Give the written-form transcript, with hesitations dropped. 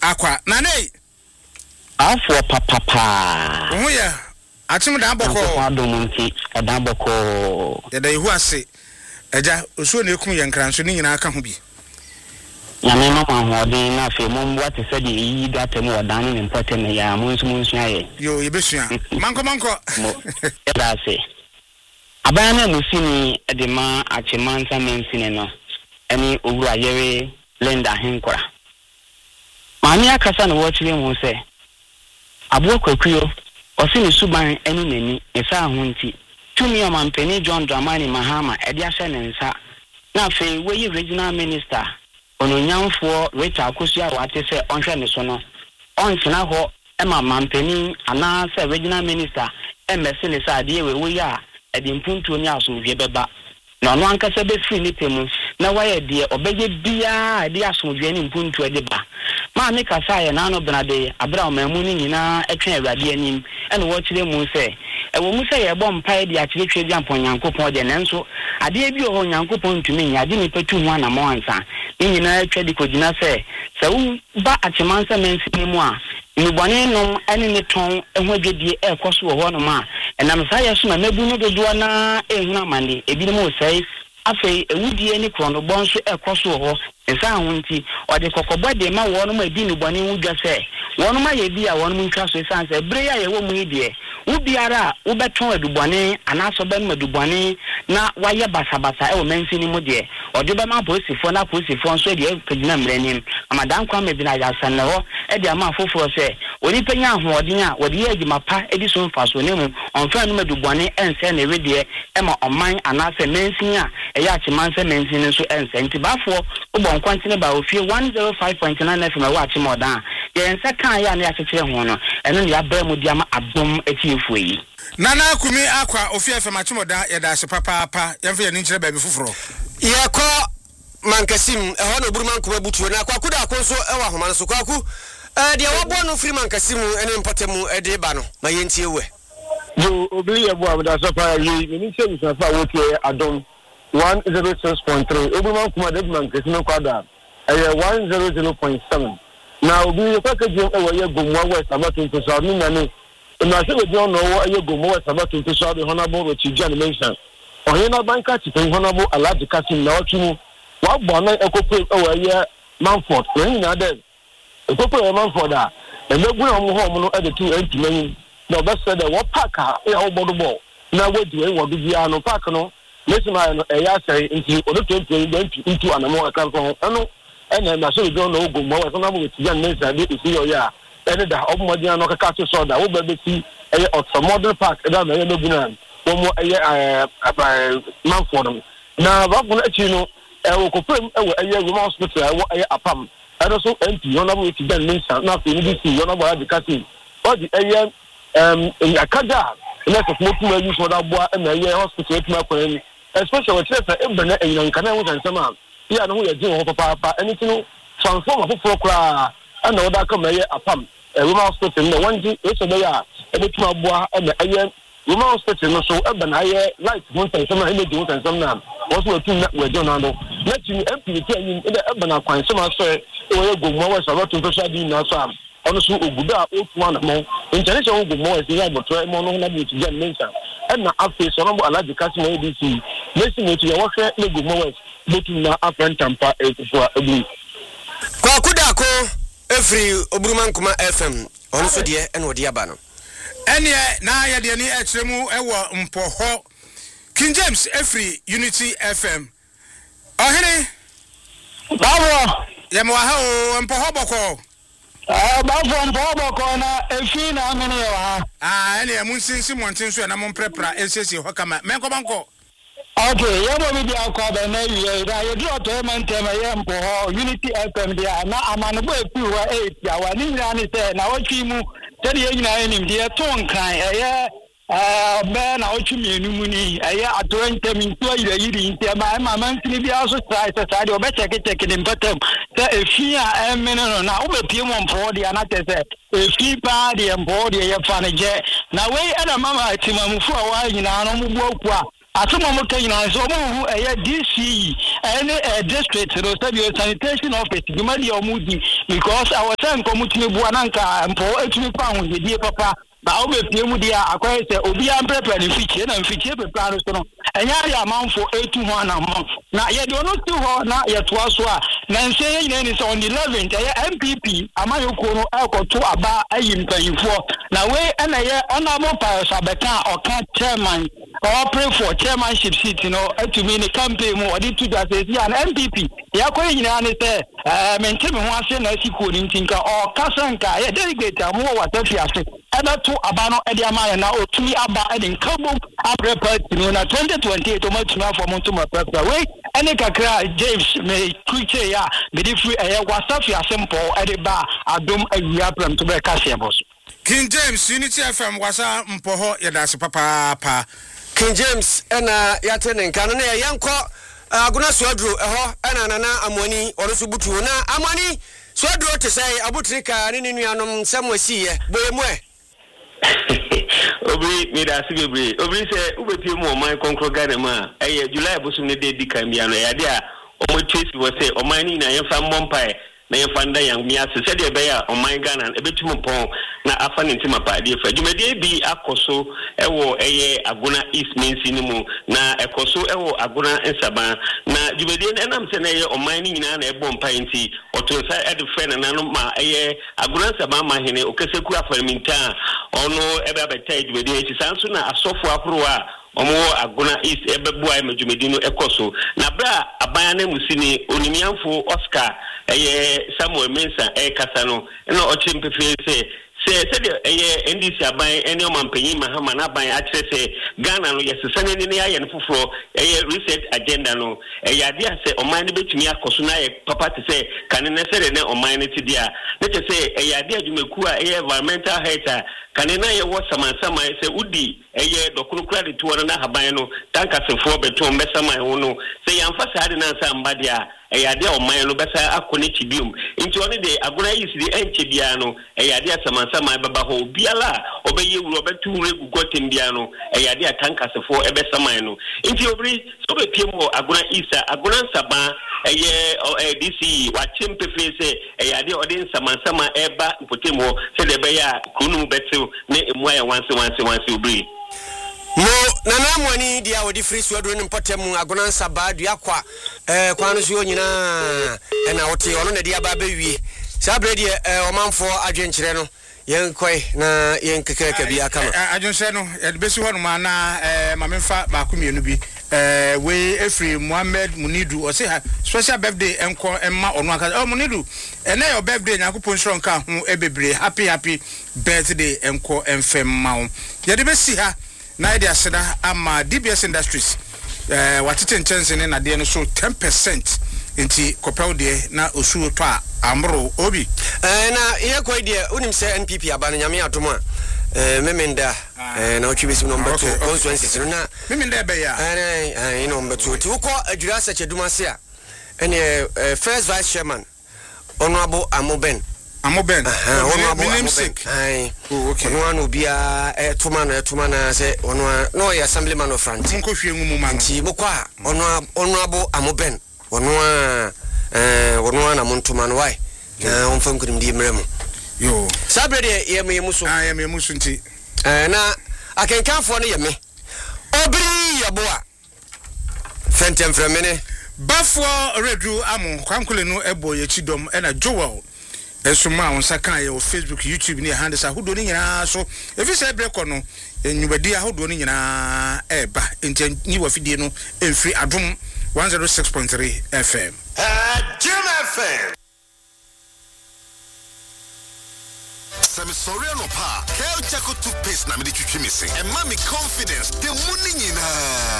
Aqua. Nane. Afọ papa. Oya. Achim da boko. Adomunti da boko. Yeda ihu ase. Eja osuo na ekum yenkranso ni nyina aka ho bi. Nyame mama hodin na fe mo mbwa te se de yi datem odan ne mpate ne ya mo nsu aye. Yo yebesua. Manko. Yeda ase. Abaya na musini de ma achemansa mensine no. Eni owura yere Lenda Henkora. Mami akasa na wochire mu se. Abo kwakuyo osi ni suban eni nani esa ho nti. Tumi o mampeni John Dramani Mahama edi ahye ne nsa. Na fe we regional minister ononyamfo Richard Kusia wate se onhwe ne so no. Onsena ho ema mampeni ana se regional minister emese ne sa de we ya edi mpuntu ni asomdwe beba. Na no ankasa be free ni pemu na waye de obeye bia de asomdwe ni mpuntu ede ba. Ma me kasa ye na no benade abra mamu ni nyina etwe awrade anim ene wo kire mu se ewo mu se ye bom mpae de akire di ampon Nyankopon de nenso ade bi o Nyankopon ntumi nya de ni patu hu ana mo ansa ni nyina etwe di kogina se wu ba achemansa mensi ni mu a nubone no ene ne ton eho adwedie ekoso wo ho no ma enam sa ye so na mebu no dodo na ehuna mande ebi no mo sai afei ewudie ni krono bonso ekoso ho esa ahunti ode kokobọ de ma wo no ma di nubone wudwa se wo no ma ye bi a wo no ntwa so esa se bre ya ye wo mu hidie wo biara wo beton adubone anaso be no adubone na waye basabasa e wo mensi ni mu de ode be ma posifo na posifo nso de pagina mranim amadan kwa me bi na ya sanne ho e de ama foforo se oni panya ahoɔden a wode ye agima pa edi so mfaso ne mu onfa no madubone ense na wedie e ma oman anase mensi a eya achimanse mensi ne so ense nti bafo ubon kwantine ba ofie 105.9 FM wa achimodan ye ense kan ya na ya chekere ho no eno ne ya ba mu dia ma abom etiefo yi Nana Kumi Aqua ofie FM achimodan ye da hye papa yemfa ye ni nkyere ba bi foforo ye ko mankasim ho no buruman kuma butuo na kwaku da konso e wa homa so kwaku de wabo no free mankasim ene mpatemu e de ba no ma yentie we yo obi ye bo abda so fa yi ni se mi fa wotie adom 106.3 oburuman kuma de mankasim kwada 100.7 na obi kwa keje e wo ye gomwa west abatun to so ni nani na se be no wo ye gomwa west abatun to so be honorable Rochijan mention ohina banka ti honorable Alhaji Kasim na otumu wa gbo na ekopo e wo ye Manford when na de ekopo e Manford a emegun omo ho omo no e de tu antumanyin na obe se de wo park a e ho bodo ball na wodi e wo do bia no park no lesima no e ya sei nti odo to into anamo akan so eno ene na so do no ogummo we so na mo ti jan nesa de isi yo ya ene da obmodin no kaka so da wo be si e automodel park e da me megunan wo mo e Manford na ba fun achi no e wo kopem e wo e Roma hospital e wo e apam e so MP yo na mo ti jan nesa na fe ni si yo na ba adikati o di e akada na so mo tuma yu so da boa e na ye hospital tuma kwani especially what say e bana e yan kana wo san sama ya no ye jin ho papa anything transform afoforo kra ana wo da ka ma ye apam Roma hospital no wanji e so be ya e be tuma boa e na ye Roma hospital no so e bana ye light mo san sama e me jin san sama na wo so tun na we don ando na ti MPT anyin e bana kwan sama so e wo ye gomwa we so to social di na so am ono so oguda otu na mo international gomwa we ya botro mo no na bi ti jan mention na afi so no Alhaji Kasim ABC lesi mo ti ya wo hwe le gomwa we botu na afrentampa e fo abu kwaku da ko efri oburuman kuma FM ono so de ene odi aba no ene na ya de ni ekyeremu ewo mpoho King James efri Unity FM ohene babo yemo ha o mpoho boko babo mpoho boko na efi na amene wa ene mu nsinsi monten so na mo prepra esiesie ho kama menko banko okay yemo bi dia kwa ba na ye da ye do to man tema ye mpoho Unity FM dia na amane bo efi wa 8 ya wa ni nyina ni se na watwi mu tede ye nyina enim dia ton kan ye be na ochumi enum ni eye atwente minto yiri ntia ba ma mansini bia so try say obe check dem patam say efi a emene na obepie mo mpo de na tese efi pa de mpo de ye fa ne je na we ana mama atimamufu a wa nyina no mu buaku atomo mo kan nyina so mo hu DCE district no sanitation office gumadi omudi because our time community bu ananka mpo etumi pa hu ye papa ba o be pie mu dia akwai se obi am prepare ni fiche na fiche be plan so no enya ya manfo etu ho na mo na ye de ono tu ho na ye to aso a na nse ye nyina ni so on the 11th ye MPP amayoko no ekoto aba ayi mpanyifo na we na ye honorable pa sabeka oka chairman or pray for chairmanship seat etumi ni campaign mu odi tu just say an MPP ya ko nyina ni se mentemi ho ase na asiko ni ntinka o kasanka ye delegate amu wa tafi ase ebe to abano edi amaya na otumi aba edi nkabo aprepa na 2028 o matumi afọ mo to maprepa we ene kakra James me kuche ya me di free wasafi asempo edi ba adom awia pram to be kase boss King James Unity FM wasa mpoho yadase papa King James ena yatene nkano na yanko aguna suadru eho ena nana amwani orosu butu na amwani suadru te sai abutrika ne nuanom samwasiye boyemwe Obri mi da sibebre obri se ubepie mu oman konkro Ghana ma July bosu ne de dikam bia no ya de a omo chase wo se oman ni na yemfa mmompai na yemfa nda yang mi ase se de be ya oman Ghana ebetumu pon na afa ne ntima pa de fa jumade bi akoso ewo aguna East Main Sinimu na ekoso ewo aguna Nsaba na jumade enam se na oman ni nyina na ebo mpai nti otonsa ede fe na nanu ma aguna Nsaba ma hene okeseku afarminta ono ebe abetai jumade ti sanso na asofo afro a omo aguna East ebebu ay majumade no ekoso na bra aban na musini onimianfo Oscar Samuel Mensa kasa no na ochimpefe se de NDC aban ene o mampanyi mahama na aban akire se Ghana no yesesane ne aye ne foforo reset agenda no ade ase oman ne betumi akoso na ye papa te se kanene se ne oman ne tidia ne te se ade adwumaku a environmental health kanena ye wo samansama se udi dokunukura de tuwa na haban no tanka sefo beto mbesama ho no se yamfa sa ade na nsa mbade a ade oman no besa akone chibium nti one de aguna yisi de enchebia no ade samansama baba ho biala obeye wuro betu regu gotem bia no ade tanka sefo ebesama no nti obri so be piem ho aguna isa aguna Nsaba DC wachimpefe se ade ode samansama eba mpotemo se de be ya kunu betu ne emwa wanse obri mo nana mwani dia wodi free suado ne mpotemu agona Nsaba dua kwa kwano so nyina na wote ono na dia ba bewie sabre dia omanfo adwenkyere no yenkoi na yenkekeka bi aka no adwense no besi ho no ma na mamemfa ba komienu bi we efri Mohammed Munidu o say special birthday enko emma ono aka Munidu na your birthday nyakopon sro nka ho ebebre happy birthday enko emfem ma ho ye de besi ha na ide aseda ama DBS Industries watete chance ne na de no so 10% nti kopel de na osuo to a amro obi na ye ko de unim se NPP abana nyame atoma memenda na ochibisi no mbato constituency na memenda be ya ino mbato ti uko adwura sa cheduma se a ene first vice chairman Honorable Amoben okay ono bia tuma na se ono no ya assemblyman of France nko hwe ngumu man ti bokwa Honorable Amoben ono na muntuma no wai na onfam kudim di mrem yo sabre de ye muso ye me muso nti na akenkanfo no ye me obri yaboa fentem fremene bafo redu amu kwankule no ebo ye chidom na Joel esuma on saka ye o Facebook YouTube ni handles ahodo ni nyina so efise breko no enyubadi ahodo ni nyina eba enti ni wafidie no emfiri adom 106.3 FM Jim FM Sami sorry no pa Kel Chaco toothpaste na me de twitwi me se e ma me confidence the money nyina